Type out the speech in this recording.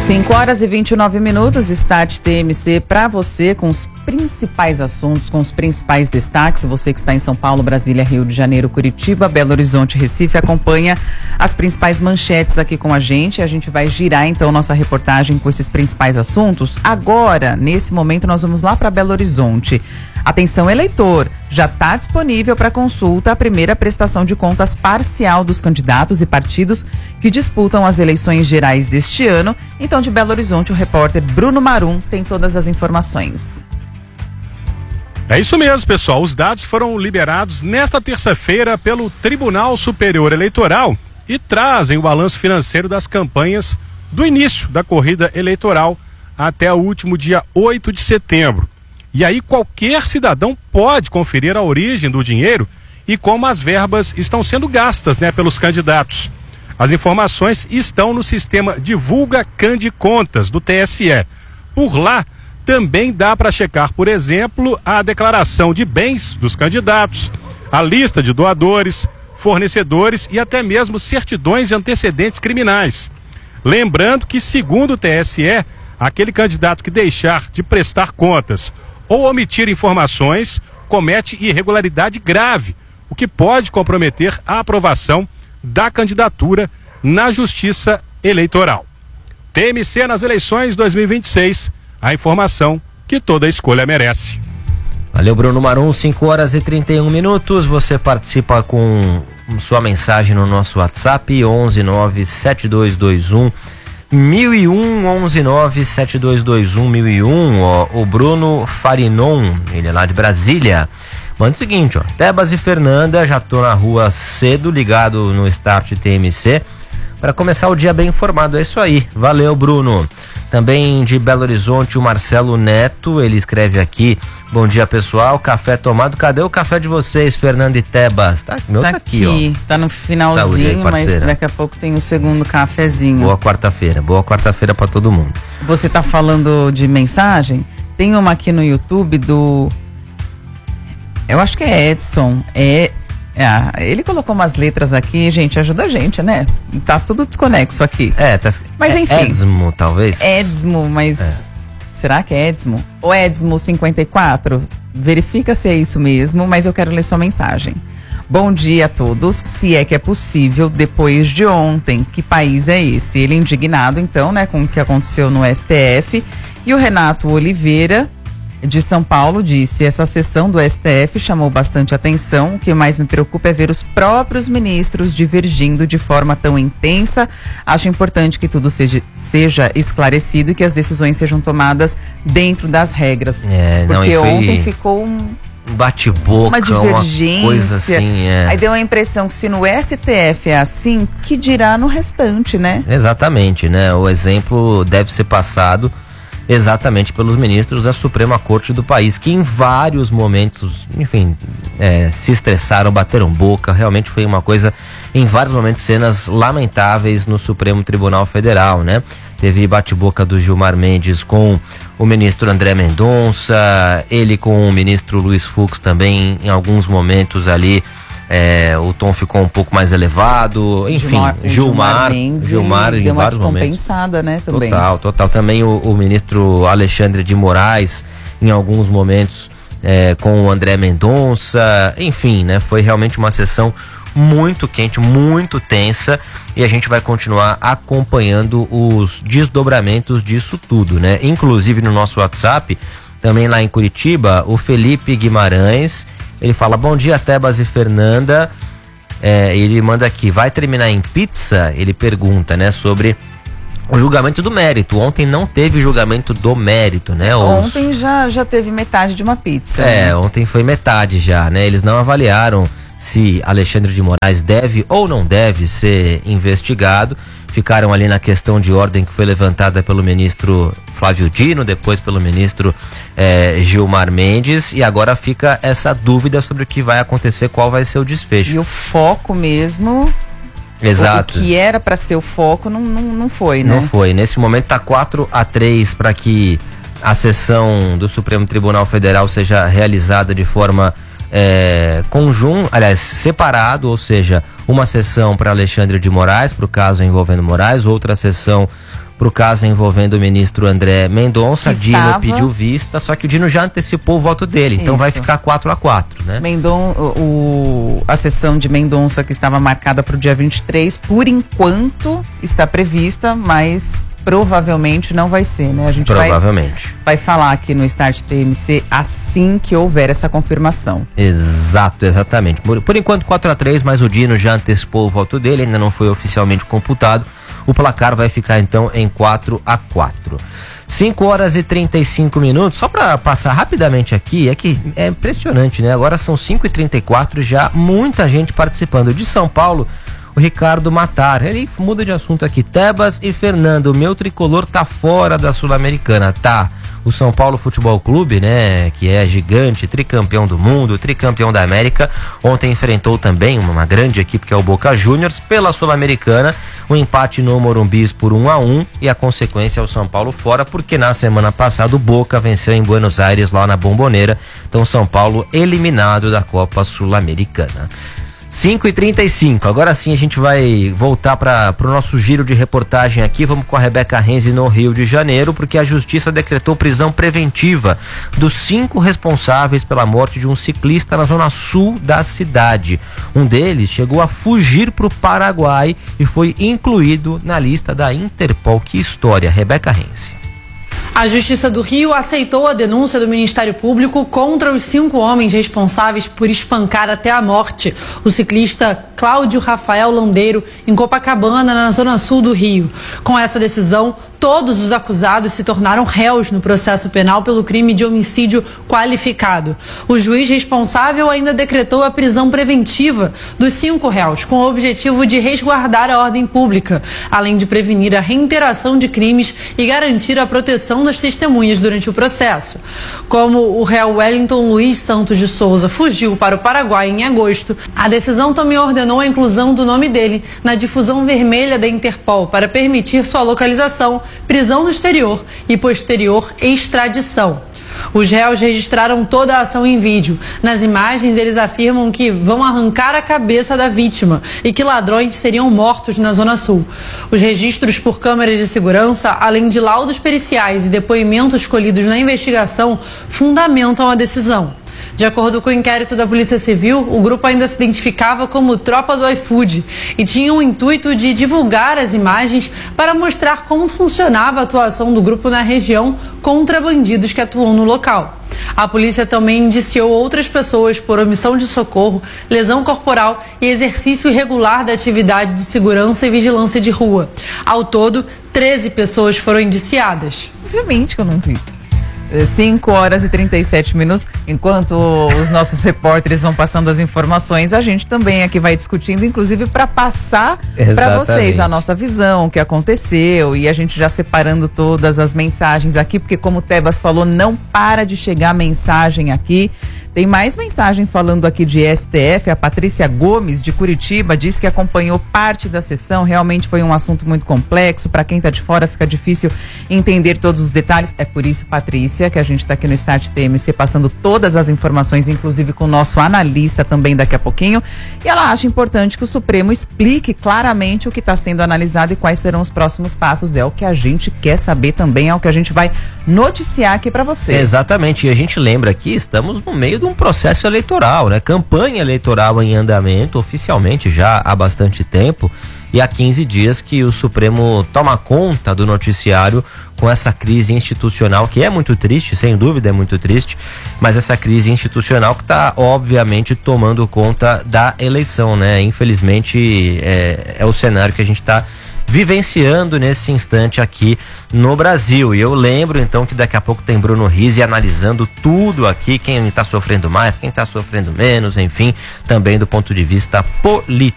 5h29, Start TMC para você com os principais assuntos, com os principais destaques. Você que está em São Paulo, Brasília, Rio de Janeiro, Curitiba, Belo Horizonte, Recife, acompanha as principais manchetes aqui com a gente. A gente vai girar então nossa reportagem com esses principais assuntos. Agora, nesse momento, nós vamos lá para Belo Horizonte. Atenção, eleitor, já está disponível para consulta a primeira prestação de contas parcial dos candidatos e partidos que disputam as eleições gerais deste ano. Então, de Belo Horizonte, o repórter Bruno Marum tem todas as informações. É isso mesmo, pessoal. Os dados foram liberados nesta terça-feira pelo Tribunal Superior Eleitoral e trazem o balanço financeiro das campanhas do início da corrida eleitoral até o último dia 8 de setembro. E aí qualquer cidadão pode conferir a origem do dinheiro e como as verbas estão sendo gastas, pelos candidatos. As informações estão no sistema Divulga Cande Contas do TSE. Por lá também dá para checar, por exemplo, a declaração de bens dos candidatos, a lista de doadores, fornecedores e até mesmo certidões de antecedentes criminais. Lembrando que, segundo o TSE, aquele candidato que deixar de prestar contas ou omitir informações comete irregularidade grave, o que pode comprometer a aprovação da candidatura na Justiça Eleitoral. TMC nas eleições 2026, a informação que toda escolha merece. Valeu, Bruno Marum, 5h31. Você participa com sua mensagem no nosso WhatsApp, 1197221 1001, 1197221 o Bruno Farinon, ele é lá de Brasília. Manda o seguinte, Tebas e Fernanda, já tô na rua cedo, ligado no Start TMC, para começar o dia bem informado. É isso aí, valeu, Bruno. Também de Belo Horizonte, o Marcelo Neto, ele escreve aqui: bom dia, pessoal, café tomado. Cadê o café de vocês, Fernanda e Tebas? Meu tá aqui, tá no finalzinho, aí, mas daqui a pouco tem o segundo cafezinho. Boa quarta-feira pra todo mundo. Você tá falando de mensagem? Tem uma aqui no YouTube eu acho que é Edson, ele colocou umas letras aqui, gente, ajuda a gente, né? Tá tudo desconexo aqui. Mas enfim. Edsmo, talvez? Edsmo, mas será que é Edsmo? Ou Edsmo 54? Verifica se é isso mesmo, mas eu quero ler sua mensagem. Bom dia a todos, se é que é possível, depois de ontem, que país é esse? Ele indignado, então, com o que aconteceu no STF. E o Renato Oliveira, de São Paulo, disse: essa sessão do STF chamou bastante atenção. O que mais me preocupa é ver os próprios ministros divergindo de forma tão intensa. Acho importante que tudo seja esclarecido e que as decisões sejam tomadas dentro das regras. Porque ontem ficou bate-boca, uma divergência, uma coisa assim, Aí deu a impressão que se no STF é assim, que dirá no restante, né? Exatamente, O exemplo deve ser passado exatamente pelos ministros da Suprema Corte do país, que em vários momentos, se estressaram, bateram boca. Realmente foi uma coisa, em vários momentos, cenas lamentáveis no Supremo Tribunal Federal, Teve bate-boca do Gilmar Mendes com o ministro André Mendonça, ele com o ministro Luiz Fux também, em alguns momentos ali, o tom ficou um pouco mais elevado, enfim, Gilmar deu uma descompensada, também. Total, também o ministro Alexandre de Moraes, em alguns momentos, com o André Mendonça, enfim, foi realmente uma sessão muito quente, muito tensa, e a gente vai continuar acompanhando os desdobramentos disso tudo, Inclusive no nosso WhatsApp, também lá em Curitiba, o Felipe Guimarães, ele fala: bom dia, Tebas e Fernanda. Ele manda aqui: vai terminar em pizza? Ele pergunta, sobre o julgamento do mérito. Ontem não teve julgamento do mérito, Ontem já teve metade de uma pizza. Ontem foi metade já, Eles não avaliaram se Alexandre de Moraes deve ou não deve ser investigado. Ficaram ali na questão de ordem que foi levantada pelo ministro Flávio Dino, depois pelo ministro Gilmar Mendes, e agora fica essa dúvida sobre o que vai acontecer, qual vai ser o desfecho. E o foco mesmo, exato, o que era para ser o foco não foi, Não foi. Nesse momento tá 4-3 para que a sessão do Supremo Tribunal Federal seja realizada de forma separado, ou seja, uma sessão para Alexandre de Moraes, para o caso envolvendo Moraes, outra sessão para o caso envolvendo o ministro André Mendonça. Dino pediu vista, só que o Dino já antecipou o voto dele, então vai ficar 4-4, né? A sessão de Mendonça, que estava marcada para o dia 23, por enquanto está prevista, mas provavelmente não vai ser, né? A gente vai falar aqui no Start TMC assim que houver essa confirmação. Exatamente. Por enquanto 4-3, mas o Dino já antecipou o voto dele, ainda não foi oficialmente computado. O placar vai ficar então em 4-4. 5h35, só para passar rapidamente aqui, é que é impressionante, né? Agora são 5h34, já muita gente participando. De São Paulo, o Ricardo Matar, ele muda de assunto aqui. Tebas e Fernando, o meu tricolor tá fora da Sul-Americana, tá? O São Paulo Futebol Clube, né, que é gigante, tricampeão do mundo, tricampeão da América, ontem enfrentou também uma grande equipe que é o Boca Juniors pela Sul-Americana, um empate no Morumbi por 1-1 e a consequência é o São Paulo fora, porque na semana passada o Boca venceu em Buenos Aires lá na Bombonera, então São Paulo eliminado da Copa Sul-Americana. 5h35, agora sim a gente vai voltar para o nosso giro de reportagem aqui. Vamos com a Rebeca Renzi no Rio de Janeiro, porque a justiça decretou prisão preventiva dos 5 responsáveis pela morte de um ciclista na zona sul da cidade. Um deles chegou a fugir para o Paraguai e foi incluído na lista da Interpol. Que história, Rebeca Renzi. A Justiça do Rio aceitou a denúncia do Ministério Público contra os 5 homens responsáveis por espancar até a morte o ciclista Cláudio Rafael Landeiro em Copacabana, na zona sul do Rio. Com essa decisão, todos os acusados se tornaram réus no processo penal pelo crime de homicídio qualificado. O juiz responsável ainda decretou a prisão preventiva dos 5 réus, com o objetivo de resguardar a ordem pública, além de prevenir a reiteração de crimes e garantir a proteção das testemunhas durante o processo. Como o réu Wellington Luiz Santos de Souza fugiu para o Paraguai em agosto, a decisão também ordenou a inclusão do nome dele na difusão vermelha da Interpol para permitir sua localização, prisão no exterior e posterior extradição. Os réus registraram toda a ação em vídeo. Nas imagens, eles afirmam que vão arrancar a cabeça da vítima e que ladrões seriam mortos na Zona Sul. Os registros por câmeras de segurança, além de laudos periciais e depoimentos colhidos na investigação, fundamentam a decisão. De acordo com o inquérito da Polícia Civil, o grupo ainda se identificava como Tropa do iFood e tinha o intuito de divulgar as imagens para mostrar como funcionava a atuação do grupo na região contra bandidos que atuam no local. A polícia também indiciou outras pessoas por omissão de socorro, lesão corporal e exercício irregular da atividade de segurança e vigilância de rua. Ao todo, 13 pessoas foram indiciadas. Obviamente que eu não vi. 5h37, enquanto os nossos repórteres vão passando as informações, a gente também aqui vai discutindo, inclusive para passar para vocês a nossa visão, o que aconteceu, e a gente já separando todas as mensagens aqui, porque como o Tebas falou, não para de chegar mensagem aqui. Tem mais mensagem falando aqui de STF. A Patrícia Gomes, de Curitiba, disse que acompanhou parte da sessão. Realmente foi um assunto muito complexo. Para quem está de fora, fica difícil entender todos os detalhes. É por isso, Patrícia, que a gente está aqui no Start TMC passando todas as informações, inclusive com o nosso analista também daqui a pouquinho. E ela acha importante que o Supremo explique claramente o que está sendo analisado e quais serão os próximos passos. É o que a gente quer saber também, é o que a gente vai noticiar aqui para você. Exatamente. E a gente lembra que estamos no meio de um processo eleitoral, né? Campanha eleitoral em andamento oficialmente já há bastante tempo, e há 15 dias que o Supremo toma conta do noticiário com essa crise institucional, que é muito triste, sem dúvida é muito triste, mas essa crise institucional que está obviamente tomando conta da eleição, né? Infelizmente é o cenário que a gente está vivenciando nesse instante aqui no Brasil. E eu lembro então que daqui a pouco tem Bruno Rizzi analisando tudo aqui, quem está sofrendo mais, quem está sofrendo menos, enfim, também do ponto de vista político.